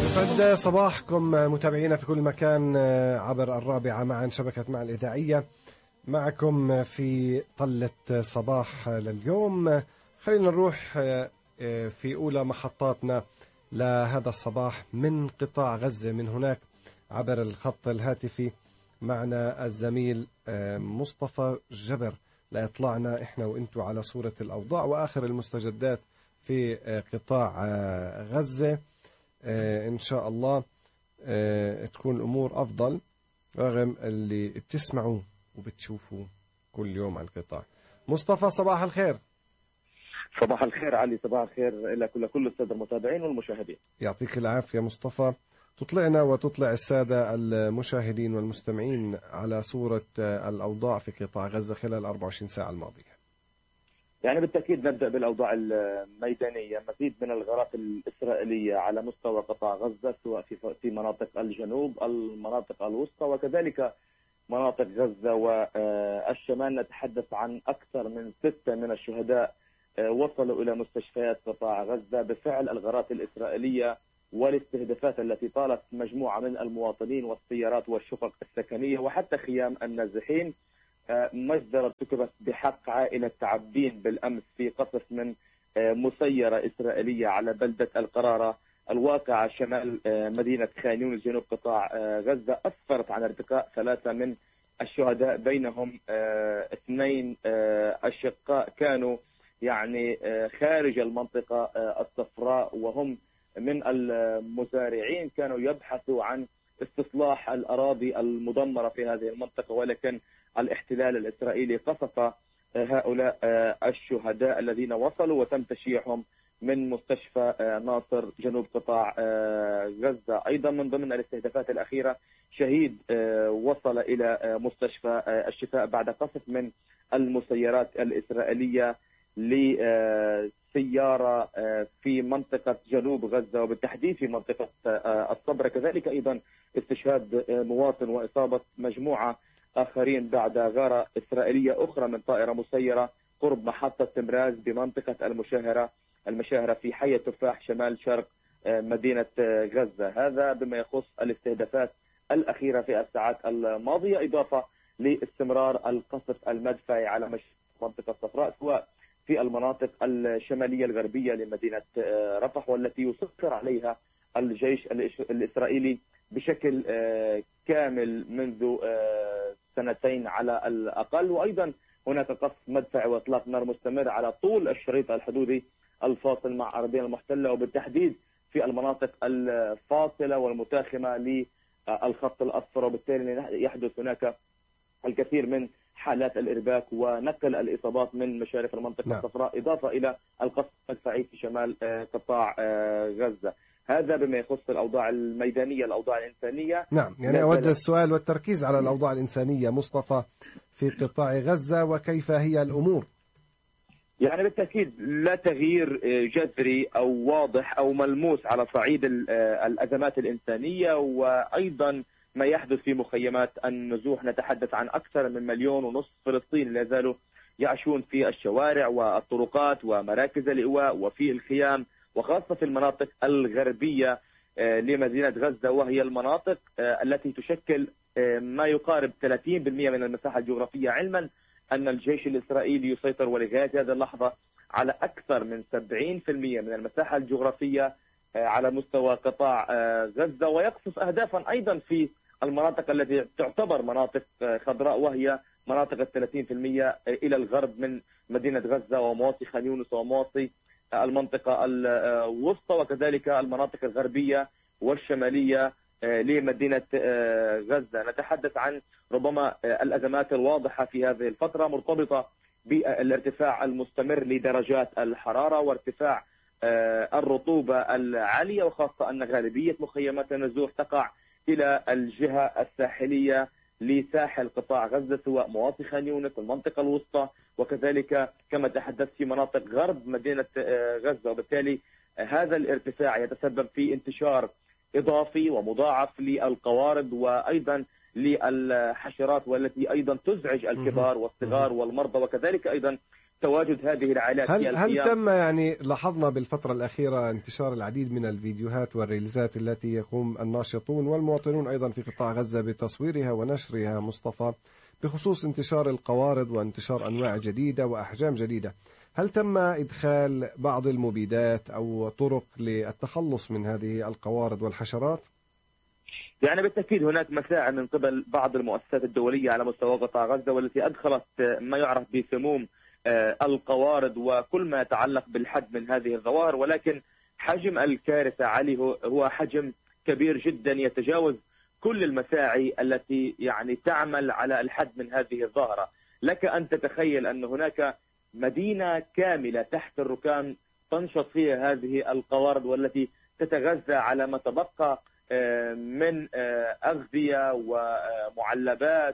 يسعد صباحكم متابعينا في كل مكان عبر الرابعة معا شبكة مع الإذاعية، معكم في طلة صباح لليوم. خلينا نروح في أولى محطاتنا لهذا الصباح من قطاع غزة. من هناك عبر الخط الهاتفي معنا الزميل مصطفى جبر لإطلاعنا إحنا وإنتو على صورة الأوضاع وآخر المستجدات في قطاع غزة. إن شاء الله تكون الأمور أفضل رغم اللي بتسمعوه وبتشوفوه كل يوم عن القطاع. مصطفى صباح الخير. صباح الخير علي، صباح الخير لك ولكل السادة المتابعين والمشاهدين. يعطيك العافية مصطفى. تطلعنا وتطلع السادة المشاهدين والمستمعين على صورة الأوضاع في قطاع غزة خلال 24 ساعة الماضية. يعني بالتأكيد نبدأ بالأوضاع الميدانية. مزيد من الغارات الإسرائيلية على مستوى قطاع غزة، سواء في مناطق الجنوب، المناطق الوسطى، وكذلك مناطق غزة والشمال. نتحدث عن أكثر من 6 من الشهداء وصلوا إلى مستشفيات قطاع غزة بفعل الغارات الإسرائيلية والاستهدافات التي طالت مجموعة من المواطنين والسيارات والشقق السكنية وحتى خيام النازحين. مجزرة ارتكبت بحق عائلة عبدين بالأمس في قصف من مسيرة إسرائيلية على بلدة القرارة الواقعة شمال مدينة خان يونس جنوب قطاع غزة، أسفرت عن ارتقاء 3 من الشهداء، بينهم 2 أشقاء كانوا يعني خارج المنطقة الصفراء، وهم من المزارعين كانوا يبحثوا عن استصلاح الأراضي المدمرة في هذه المنطقة، ولكن الاحتلال الإسرائيلي قصف هؤلاء الشهداء الذين وصلوا وتم تشييعهم من مستشفى ناصر جنوب قطاع غزة. أيضا من ضمن الاستهدافات الأخيرة شهيد وصل إلى مستشفى الشفاء بعد قصف من المسيرات الإسرائيلية لسيارة في منطقة جنوب غزة وبالتحديد في منطقة الصبرة. كذلك أيضا استشهاد مواطن وإصابة مجموعة آخرين بعد غارة إسرائيلية أخرى من طائرة مسيرة قرب محطة تمراز بمنطقة المشاهرة في حي التفاح شمال شرق مدينة غزة. هذا بما يخص الاستهدافات الأخيرة في الساعات الماضية، إضافة لاستمرار القصف المدفعي على منطقة الصفراء سواء في المناطق الشمالية الغربية لمدينة رفح، والتي يسيطر عليها الجيش الإسرائيلي بشكل كامل منذ 2 على الأقل. وأيضا هناك قصف مدفعي وإطلاق نار مستمر على طول الشريط الحدودي الفاصل مع أراضينا المحتلة، وبالتحديد في المناطق الفاصلة والمتاخمة للخط الأصفر، وبالتالي يحدث هناك الكثير من حالات الإرباك ونقل الإصابات من مشارف المنطقة الصفراء، إضافة إلى القصف المدفعي في شمال قطاع غزة. هذا بما يخص الأوضاع الميدانية. الأوضاع الإنسانية، نعم، يعني أود السؤال والتركيز على الأوضاع الإنسانية مصطفى في قطاع غزة وكيف هي الأمور. يعني بالتأكيد لا تغيير جذري أو واضح أو ملموس على صعيد الأزمات الإنسانية وأيضا ما يحدث في مخيمات النزوح. نتحدث عن أكثر من 1.5 مليون فلسطيني لا زالوا يعيشون في الشوارع والطرقات ومراكز الإيواء وفي الخيام، وخاصة في المناطق الغربية لمدينة غزة، وهي المناطق التي تشكل ما يقارب 30% من المساحة الجغرافية، علما أن الجيش الإسرائيلي يسيطر ولغاية هذه اللحظة على أكثر من 70% من المساحة الجغرافية على مستوى قطاع غزة، ويقصف أهدافا أيضا في المناطق التي تعتبر مناطق خضراء، وهي مناطق 30% إلى الغرب من مدينة غزة ومواصي خان يونس ومواصي المنطقة الوسطى، وكذلك المناطق الغربية والشمالية لمدينة غزة. نتحدث عن ربما الأزمات الواضحة في هذه الفترة مرتبطة بالارتفاع المستمر لدرجات الحرارة وارتفاع الرطوبة العالية، وخاصة أن غالبية مخيمات النزوح تقع إلى الجهة الساحلية لساحل قطاع غزة، سواء مواصي خان يونس المنطقة الوسطى، وكذلك كما تحدثت في مناطق غرب مدينة غزة. وبالتالي هذا الارتفاع يتسبب في انتشار إضافي ومضاعف للقوارض وأيضا للحشرات، والتي أيضا تزعج الكبار والصغار والمرضى، وكذلك أيضا تواجد هذه العائلات هل تم يعني لاحظنا بالفترة الأخيرة انتشار العديد من الفيديوهات والريلزات التي يقوم الناشطون والمواطنون أيضا في قطاع غزة بتصويرها ونشرها مصطفى بخصوص انتشار القوارض وانتشار أنواع جديدة وأحجام جديدة؟ هل تم إدخال بعض المبيدات أو طرق للتخلص من هذه القوارض والحشرات؟ يعني بالتأكيد هناك مساعي من قبل بعض المؤسسات الدولية على مستوى قطاع غزة، والتي أدخلت ما يعرف بسموم القوارض وكل ما يتعلق بالحد من هذه الظواهر، ولكن حجم الكارثة علي هو حجم كبير جدا يتجاوز كل المساعي التي يعني تعمل على الحد من هذه الظاهرة. لك أن تتخيل أن هناك مدينة كاملة تحت الركام تنشط فيها هذه القوارض، والتي تتغذى على ما تبقى من أغذية ومعلبات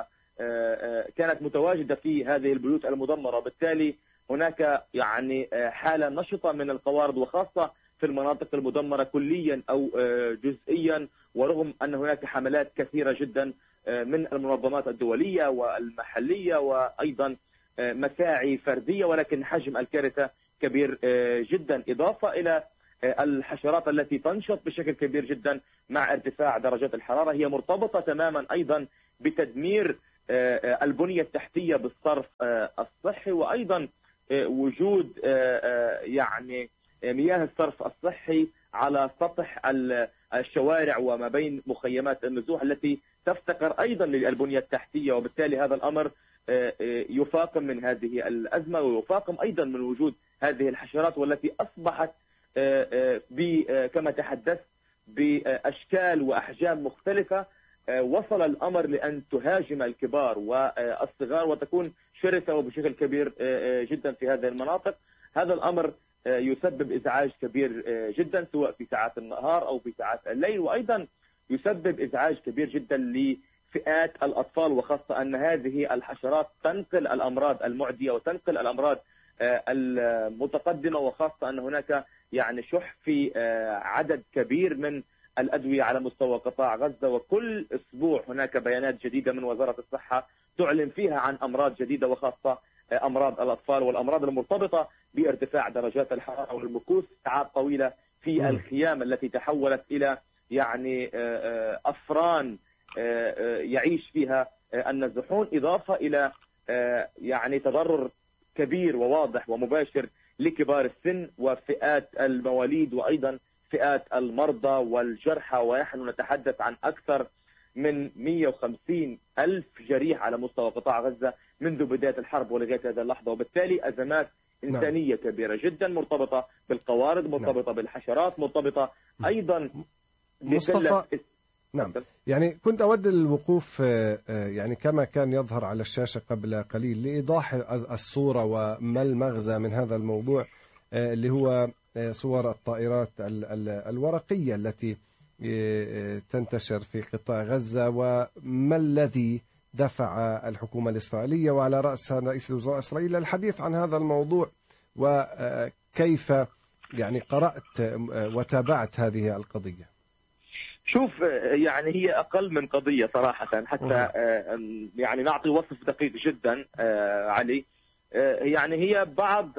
وكانت متواجدة في هذه البيوت المدمرة. وبالتالي هناك يعني حالة نشطة من القوارض، وخاصة في المناطق المدمرة كليا أو جزئيا، ورغم أن هناك حملات كثيرة جدا من المنظمات الدولية والمحلية وأيضا مساعي فردية، ولكن حجم الكارثة كبير جدا، إضافة إلى الحشرات التي تنشط بشكل كبير جدا مع ارتفاع درجات الحرارة. هي مرتبطة تماما أيضا بتدمير البنية التحتية بالصرف الصحي، وأيضا وجود يعني مياه الصرف الصحي على سطح الشوارع وما بين مخيمات النزوح التي تفتقر أيضا للبنية التحتية. وبالتالي هذا الأمر يفاقم من هذه الأزمة، ويفاقم أيضا من وجود هذه الحشرات، والتي أصبحت كما تحدثت بأشكال وأحجام مختلفة. وصل الأمر لأن تهاجم الكبار والصغار وتكون شرسة وبشكل كبير جدا في هذه المناطق. هذا الأمر يسبب إزعاج كبير جدا سواء في ساعات النهار أو في ساعات الليل، وأيضا يسبب إزعاج كبير جدا لفئات الأطفال، وخاصة أن هذه الحشرات تنقل الأمراض المعدية وتنقل الأمراض المتقدمة، وخاصة أن هناك يعني شح في عدد كبير من الأدوية على مستوى قطاع غزة. وكل أسبوع هناك بيانات جديدة من وزارة الصحة تعلن فيها عن أمراض جديدة، وخاصة أمراض الأطفال والأمراض المرتبطة بارتفاع درجات الحرارة والمكوث ساعات طويلة في الخيام التي تحولت إلى يعني أفران يعيش فيها النازحون، إضافة إلى يعني تضرر كبير وواضح ومباشر لكبار السن وفئات المواليد وأيضا فئات المرضى والجرحى. ونحن نتحدث عن أكثر من 150 ألف جريح على مستوى قطاع غزة منذ بداية الحرب ولغاية هذه اللحظة. وبالتالي أزمات إنسانية كبيرة جدا مرتبطة بالقوارض، مرتبطة بالحشرات، مرتبطة أيضا مصطفى. نعم، يعني كنت أود الوقوف يعني كما كان يظهر على الشاشة قبل قليل لإيضاح الصورة وما المغزى من هذا الموضوع، اللي هو صور الطائرات الورقية التي تنتشر في قطاع غزة، وما الذي دفع الحكومة الإسرائيلية وعلى رأسها رئيس الوزراء إسرائيل الحديث عن هذا الموضوع، وكيف يعني قرأت وتابعت هذه القضية؟ شوف، يعني هي أقل من قضية صراحة، حتى يعني نعطي وصف دقيق جدا علي. يعني هي بعض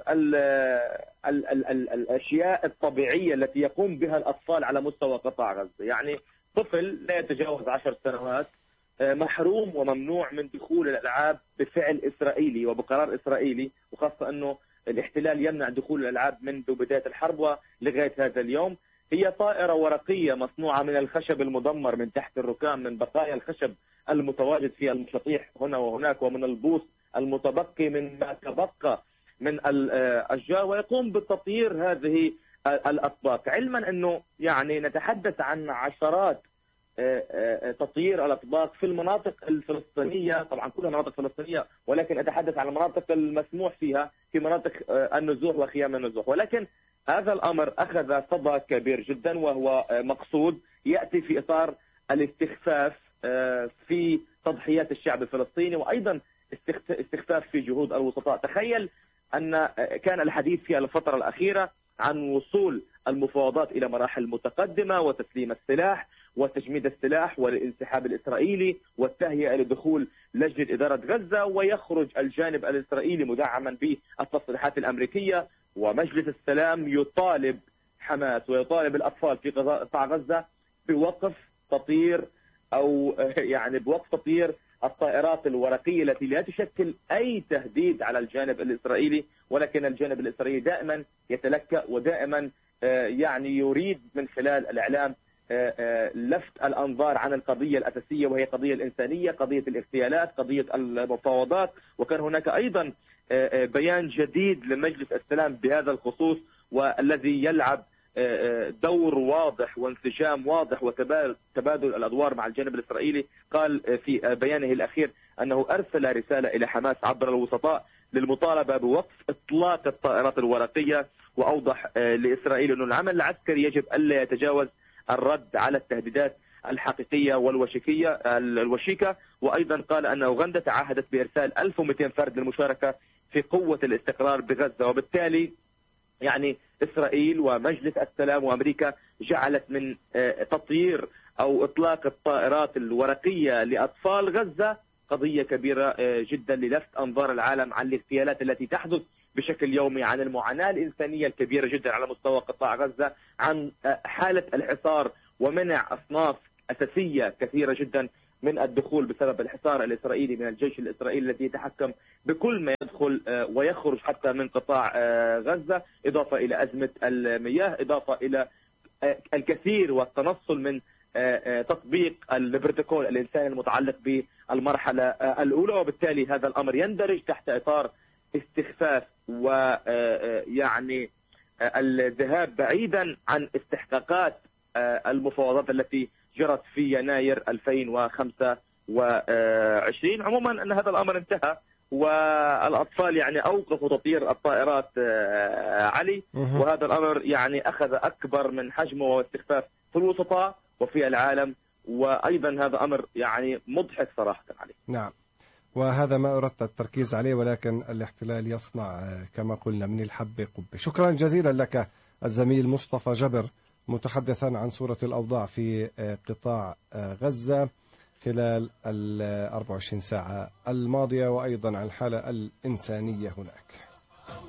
الأشياء الطبيعية التي يقوم بها الأطفال على مستوى قطاع غزة. يعني طفل لا يتجاوز 10 سنوات محروم وممنوع من دخول الألعاب بفعل إسرائيلي وبقرار إسرائيلي، وخاصة أنه الاحتلال يمنع دخول الألعاب منذ بداية الحرب ولغاية هذا اليوم. هي طائرة ورقية مصنوعة من الخشب المدمر من تحت الركام، من بقايا الخشب المتواجد في المشاطيح هنا وهناك، ومن البوص المتبقي من ما تبقى من الأشجار، ويقوم بتطيير هذه الأطباق، علما أنه يعني نتحدث عن عشرات تطيير الأطباق في المناطق الفلسطينية، طبعا كلها مناطق فلسطينية، ولكن أتحدث عن المناطق المسموح فيها في مناطق النزوح وخيام النزوح. ولكن هذا الأمر أخذ صدى كبير جدا، وهو مقصود يأتي في إطار الاستخفاف في تضحيات الشعب الفلسطيني، وأيضا استخفاف في جهود الوسطاء. تخيل أن كان الحديث في الفترة الأخيرة عن وصول المفاوضات إلى مراحل متقدمة وتسليم السلاح، وتجميد السلاح والانسحاب الإسرائيلي والتهيئة لدخول لجنة إدارة غزة، ويخرج الجانب الإسرائيلي مدعما بالتصريحات الأمريكية. ومجلس السلام يطالب حماس ويطالب الأطفال في قطاع غزة بوقف تطير بوقف تطير الطائرات الورقية التي لا تشكل أي تهديد على الجانب الإسرائيلي، ولكن الجانب الإسرائيلي دائما يتلكأ ودائما يريد من خلال الإعلام لفت الأنظار عن القضية الأساسية، وهي قضية الإنسانية، قضية الاغتيالات، قضية المفاوضات. وكان هناك أيضا بيان جديد لمجلس السلام بهذا الخصوص، والذي يلعب دور واضح وانسجام واضح وتبادل الأدوار مع الجانب الإسرائيلي. قال في بيانه الأخير أنه أرسل رسالة إلى حماس عبر الوسطاء للمطالبة بوقف إطلاق الطائرات الورقية، وأوضح لإسرائيل أن العمل العسكري يجب ألا يتجاوز الرد على التهديدات الحقيقية الوشيكة. وأيضا قال أن أوغندا تعهدت بإرسال 1200 فرد للمشاركة في قوة الاستقرار بغزة، وبالتالي إسرائيل ومجلس السلام وأمريكا جعلت من تطيير أو إطلاق الطائرات الورقية لأطفال غزة قضية كبيرة جدا للفت أنظار العالم عن الاغتيالات التي تحدث بشكل يومي، عن المعاناة الإنسانية الكبيرة جدا على مستوى قطاع غزة، عن حالة الحصار ومنع أصناف أساسية كثيرة جدا من الدخول بسبب الحصار الإسرائيلي من الجيش الإسرائيلي الذي يتحكم بكل ما يدخل ويخرج حتى من قطاع غزة، إضافة إلى أزمة المياه، إضافة إلى الكثير والتنصل من تطبيق البروتوكول الإنساني المتعلق بالمرحلة الأولى. وبالتالي هذا الأمر يندرج تحت إطار استخفاف الذهاب بعيدا عن استحقاقات المفاوضات التي جرت في يناير 2025. عموما أن هذا الأمر انتهى، والأطفال أوقفوا تطير الطائرات علي، وهذا الأمر أخذ أكبر من حجمه واستخفاف في الوسطاء وفي العالم، وأيضا هذا أمر مضحك صراحة عليه. نعم، وهذا ما أردت التركيز عليه، ولكن الاحتلال يصنع كما قلنا من الحب قبة. شكرا جزيلا لك الزميل مصطفى جبر، متحدثا عن صورة الأوضاع في قطاع غزة خلال 24 ساعة الماضية، وأيضا عن الحالة الإنسانية هناك.